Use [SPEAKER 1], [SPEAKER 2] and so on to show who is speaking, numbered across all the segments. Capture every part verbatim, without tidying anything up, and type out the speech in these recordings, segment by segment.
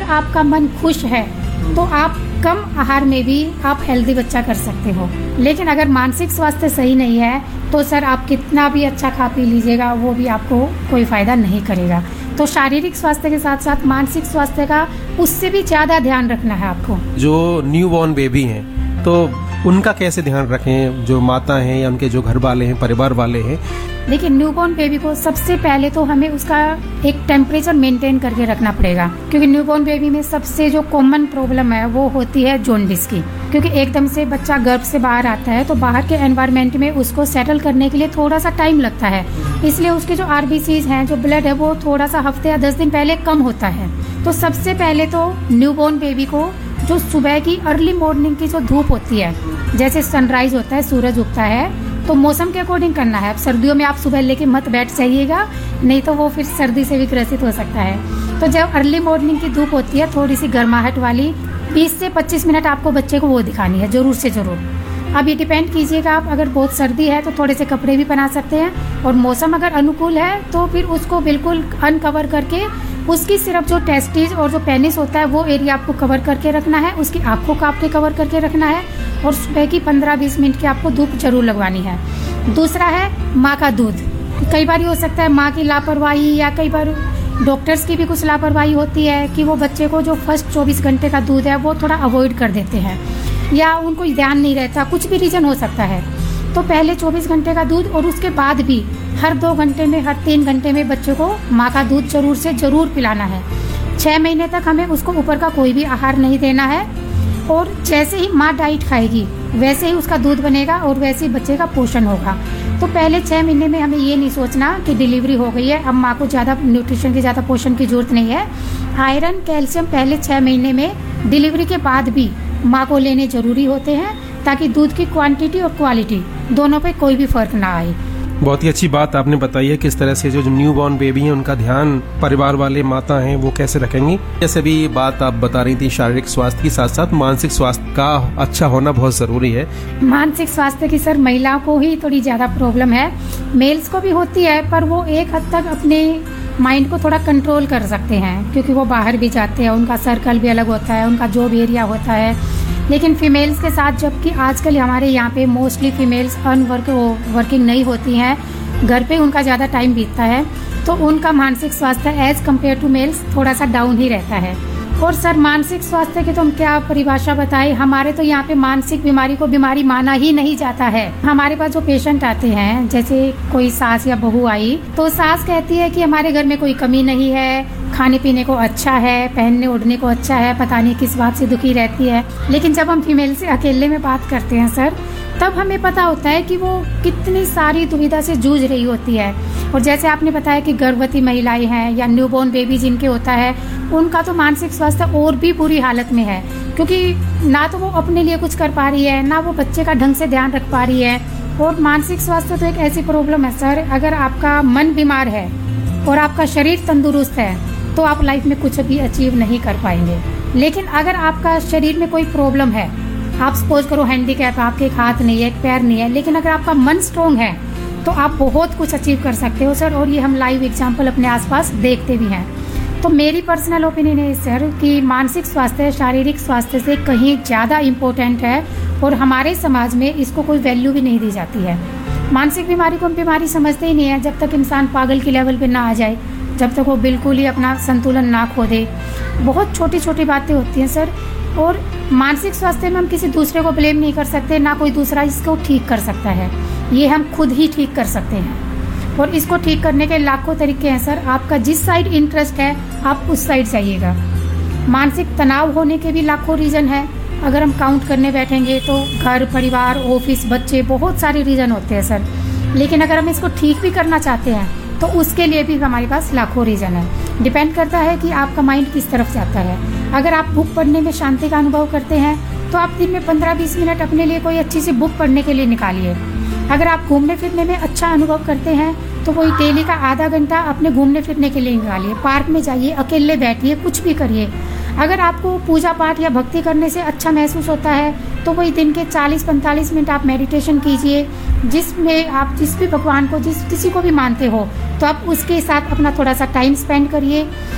[SPEAKER 1] आपका मन खुश है तो आप कम आहार में भी आप हेल्दी बच्चा कर सकते हो। लेकिन अगर मानसिक स्वास्थ्य सही नहीं है तो सर आप कितना भी अच्छा खा पी लीजिएगा वो भी आपको कोई फायदा नहीं करेगा। तो शारीरिक स्वास्थ्य के साथ साथ मानसिक स्वास्थ्य का उससे भी ज्यादा ध्यान रखना है आपको।
[SPEAKER 2] जो न्यू बॉर्न बेबी हैं तो उनका कैसे ध्यान रखें, जो माता हैं या उनके जो घर वाले हैं, परिवार वाले हैं?
[SPEAKER 1] देखिए, न्यूबॉर्न बेबी को सबसे पहले तो हमें उसका एक टेम्परेचर मेंटेन करके रखना पड़ेगा, क्योंकि न्यूबॉर्न बेबी में सबसे जो कॉमन प्रॉब्लम है वो होती है जॉन्डिस की। क्योंकि एकदम से बच्चा गर्भ से बाहर आता है तो बाहर के एनवायरनमेंट में उसको सेटल करने के लिए थोड़ा सा टाइम लगता है, इसलिए उसके जो आरबीसीज हैं, जो ब्लड है, वो थोड़ा सा हफ्ते या दस दिन पहले कम होता है। तो सबसे पहले तो न्यूबॉर्न बेबी को जो सुबह की अर्ली मॉर्निंग की जो धूप होती है, जैसे सनराइज होता है, सूरज उगता है, तो मौसम के अकॉर्डिंग करना है। अब सर्दियों में आप सुबह लेके मत बैठ जाइएगा, नहीं तो वो फिर सर्दी से भी ग्रसित हो सकता है। तो जब अर्ली मॉर्निंग की धूप होती है, थोड़ी सी गर्माहट वाली, बीस से पच्चीस मिनट आपको बच्चे को वो दिखानी है जरूर से जरूर। अब ये डिपेंड कीजिएगा, आप अगर बहुत सर्दी है तो थोड़े से कपड़े भी पहना सकते हैं, और मौसम अगर अनुकूल है तो फिर उसको बिल्कुल अनकवर करके उसकी सिर्फ जो टेस्टिस और जो पेनिस होता है वो एरिया आपको कवर करके रखना है, उसकी आंखों को आपके कवर करके रखना है, और सुबह की पंद्रह बीस मिनट की आपको धूप जरूर लगवानी है। दूसरा है माँ का दूध। कई बार हो सकता है माँ की लापरवाही या कई बार डॉक्टर्स की भी कुछ लापरवाही होती है कि वो बच्चे को जो फर्स्ट चौबीस घंटे का दूध है वो थोड़ा अवॉइड कर देते हैं, या उनको ध्यान नहीं रहता, कुछ भी रीजन हो सकता है। तो पहले चौबीस घंटे का दूध और उसके बाद भी हर दो घंटे में, हर तीन घंटे में बच्चे को माँ का दूध जरूर से जरूर पिलाना है। छह महीने तक हमें उसको ऊपर का कोई भी आहार नहीं देना है, और जैसे ही माँ डाइट खाएगी वैसे ही उसका दूध बनेगा और वैसे ही बच्चे का पोषण होगा। तो पहले छह महीने में हमें ये नहीं सोचना कि डिलीवरी हो गई है, अब माँ को ज़्यादा न्यूट्रिशन की, ज़्यादा पोषण की जरूरत नहीं है। आयरन, कैल्शियम पहले छह महीने में, डिलीवरी के बाद भी माँ को लेने जरूरी होते हैं, ताकि दूध की क्वांटिटी और क्वालिटी दोनों पे कोई भी फर्क ना आए।
[SPEAKER 2] बहुत ही अच्छी बात आपने बताई है, किस तरह से जो न्यू बॉर्न बेबी हैं उनका ध्यान परिवार वाले, माता हैं, वो कैसे रखेंगी। जैसे भी बात आप बता रही थी, शारीरिक स्वास्थ्य के साथ साथ मानसिक स्वास्थ्य का अच्छा होना बहुत जरूरी है।
[SPEAKER 1] मानसिक स्वास्थ्य की सर महिलाओं को ही थोड़ी ज्यादा प्रॉब्लम है, मेल्स को भी होती है, पर वो एक हद तक अपने माइंड को थोड़ा कंट्रोल कर सकते हैं, क्योंकि वो बाहर भी जाते हैं, उनका सर्कल भी अलग होता है, उनका जॉब एरिया होता है। लेकिन फीमेल्स के साथ, जबकि आजकल हमारे यहाँ पे मोस्टली फीमेल्स अनवर्क वर्किंग नहीं होती हैं, घर पे उनका ज़्यादा टाइम बीतता है, तो उनका मानसिक स्वास्थ्य एज कम्पेयर टू मेल्स थोड़ा सा डाउन ही रहता है। और सर मानसिक स्वास्थ्य की तो हम क्या परिभाषा बताएं, हमारे तो यहाँ पे मानसिक बीमारी को बीमारी माना ही नहीं जाता है। हमारे पास जो पेशेंट आते हैं, जैसे कोई सास या बहू आई, तो सास कहती है कि हमारे घर में कोई कमी नहीं है, खाने पीने को अच्छा है, पहनने ओढ़ने को अच्छा है, पता नहीं किस बात से दुखी रहती है। लेकिन जब हम फीमेल से अकेले में बात करते हैं सर, तब हमें पता होता है कि वो कितनी सारी दुविधा से जूझ रही होती है। और जैसे आपने बताया कि गर्भवती महिलाएं हैं या न्यूबॉर्न बेबी जिनके होता है, उनका तो मानसिक स्वास्थ्य और भी बुरी हालत में है, क्योंकि ना तो वो अपने लिए कुछ कर पा रही है, ना वो बच्चे का ढंग से ध्यान रख पा रही है। और मानसिक स्वास्थ्य तो एक ऐसी प्रॉब्लम है सर, अगर आपका मन बीमार है और आपका शरीर तंदुरुस्त है तो आप लाइफ में कुछ भी अचीव नहीं कर पाएंगे। लेकिन अगर आपका शरीर में कोई प्रॉब्लम है, आप सपोज करो हैंडीकैप, आपके एक हाथ नहीं है, एक पैर नहीं है, लेकिन अगर आपका मन स्ट्रोंग है तो आप बहुत कुछ अचीव कर सकते हो सर। और ये हम लाइव एग्जांपल अपने आसपास देखते भी हैं। तो मेरी पर्सनल ओपिनियन है सर कि मानसिक स्वास्थ्य शारीरिक स्वास्थ्य से कहीं ज़्यादा इम्पोर्टेंट है, और हमारे समाज में इसको कोई वैल्यू भी नहीं दी जाती है। मानसिक बीमारी को हम बीमारी समझते ही नहीं है, जब तक इंसान पागल के लेवल पे ना आ जाए, जब तक वो बिल्कुल ही अपना संतुलन ना खो दे। बहुत छोटी छोटी बातें होती हैं सर, और मानसिक स्वास्थ्य में हम किसी दूसरे को ब्लेम नहीं कर सकते, ना कोई दूसरा इसको ठीक कर सकता है, ये हम खुद ही ठीक कर सकते हैं। और इसको ठीक करने के लाखों तरीके हैं सर, आपका जिस साइड इंटरेस्ट है आप उस साइड जाइएगा। मानसिक तनाव होने के भी लाखों रीज़न है, अगर हम काउंट करने बैठेंगे तो घर, परिवार, ऑफिस, बच्चे, बहुत सारे रीज़न होते हैं सर। लेकिन अगर हम इसको ठीक भी करना चाहते हैं तो उसके लिए भी हमारे पास लाखों रीज़न है। डिपेंड करता है कि आपका माइंड किस तरफ जाता है। अगर आप बुक पढ़ने में शांति का अनुभव करते हैं तो आप दिन में पंद्रह बीस मिनट अपने लिए कोई अच्छी सी बुक पढ़ने के लिए निकालिए। अगर आप घूमने फिरने में अच्छा अनुभव करते हैं तो कोई डेली का आधा घंटा अपने घूमने फिरने के लिए निकालिए, पार्क में जाइए, अकेले बैठिए, कुछ भी करिए। अगर आपको पूजा पाठ या भक्ति करने से अच्छा महसूस होता है तो कोई दिन के चालीस पैंतालीस मिनट आप मेडिटेशन कीजिए, जिसमें आप जिस भी भगवान को, जिस किसी को भी मानते हो, तो आप उसके साथ अपना थोड़ा सा टाइम स्पेंड करिए।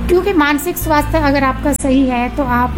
[SPEAKER 1] क्योंकि मानसिक स्वास्थ्य अगर आपका सही है तो आप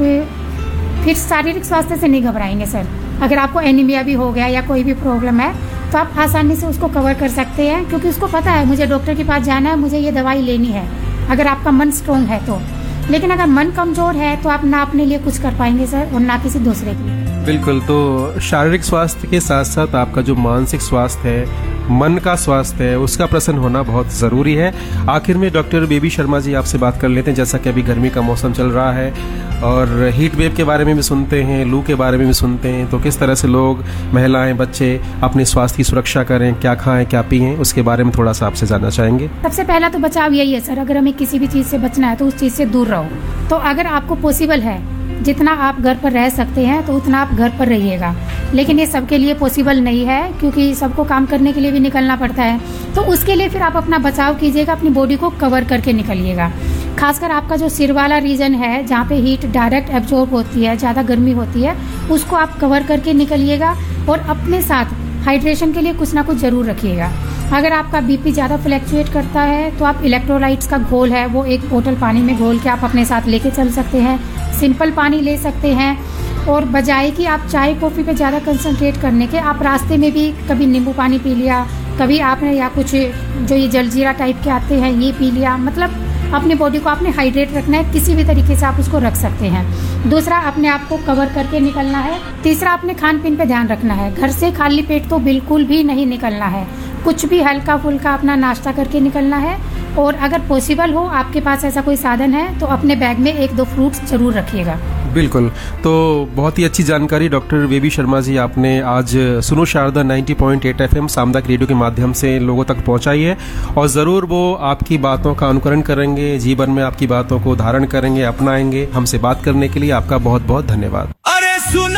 [SPEAKER 1] फिर शारीरिक स्वास्थ्य से नहीं घबराएंगे सर। अगर आपको एनीमिया भी हो गया या कोई भी प्रॉब्लम है तो आप आसानी से उसको कवर कर सकते हैं, क्योंकि उसको पता है मुझे डॉक्टर के पास जाना है, मुझे ये दवाई लेनी है, अगर आपका मन स्ट्रोंग है तो। लेकिन अगर मन कमजोर है तो आप ना अपने लिए कुछ कर पाएंगे सर और ना किसी दूसरे के लिए।
[SPEAKER 2] बिल्कुल, तो शारीरिक स्वास्थ्य के साथ साथ आपका जो मानसिक स्वास्थ्य है, मन का स्वास्थ्य है, उसका प्रसन्न होना बहुत ज़रूरी है। आखिर में डॉक्टर बेबी शर्मा जी आपसे बात कर लेते हैं, जैसा कि अभी गर्मी का मौसम चल रहा है और हीट वेव के बारे में भी सुनते हैं, लू के बारे में भी सुनते हैं, तो किस तरह से लोग, महिलाएं, बच्चे अपने स्वास्थ्य की सुरक्षा करें, क्या खाएं, क्या पिएं, उसके बारे में थोड़ा सा आपसे जानना चाहेंगे।
[SPEAKER 1] सबसे पहला तो बचाव यही है सर, अगर हमें किसी भी चीज़ से बचना है तो उस चीज़ से दूर रहो। तो अगर आपको पॉसिबल है, जितना आप घर पर रह सकते हैं तो उतना आप घर पर रहिएगा, लेकिन ये सबके लिए पॉसिबल नहीं है, क्योंकि सबको काम करने के लिए भी निकलना पड़ता है। तो उसके लिए फिर आप अपना बचाव कीजिएगा, अपनी बॉडी को कवर करके निकलिएगा। खासकर आपका जो सिर वाला रीजन है, जहाँ पे हीट डायरेक्ट एब्जॉर्ब होती है, ज़्यादा गर्मी होती है, उसको आप कवर करके निकलिएगा। और अपने साथ हाइड्रेशन के लिए कुछ ना कुछ जरूर रखिएगा। अगर आपका बीपी ज़्यादा फ्लैक्चुएट करता है तो आप इलेक्ट्रोलाइट्स का घोल है वो एक बोतल पानी में घोल के आप अपने साथ लेके चल सकते हैं। सिंपल पानी ले सकते हैं। और बजाय कि आप चाय कॉफ़ी पे ज़्यादा कंसंट्रेट करने के, आप रास्ते में भी कभी नींबू पानी पी लिया, कभी आपने या कुछ जो ये जलजीरा टाइप के आते हैं ये पी लिया। मतलब अपनी बॉडी को आपने हाइड्रेट रखना है, किसी भी तरीके से आप उसको रख सकते हैं। दूसरा, अपने आप को कवर करके निकलना है। तीसरा, अपने खान पीन पे ध्यान रखना है। घर से खाली पेट तो बिल्कुल भी नहीं निकलना है, कुछ भी हल्का फुल्का अपना नाश्ता करके निकलना है। और अगर पॉसिबल हो, आपके पास ऐसा कोई साधन है, तो अपने बैग में एक दो फ्रूट्स जरूर रखिएगा।
[SPEAKER 2] बिल्कुल, तो बहुत ही अच्छी जानकारी डॉक्टर बेबी शर्मा जी आपने आज सुनो शारदा नब्बे पॉइंट आठ एफएम सामुदायिक रेडियो के माध्यम से लोगों तक पहुंचाई है। और ज़रूर वो आपकी बातों का अनुकरण करेंगे, जीवन में आपकी बातों को धारण करेंगे, अपनाएंगे। हमसे बात करने के लिए आपका बहुत बहुत धन्यवाद।
[SPEAKER 3] अरे सुन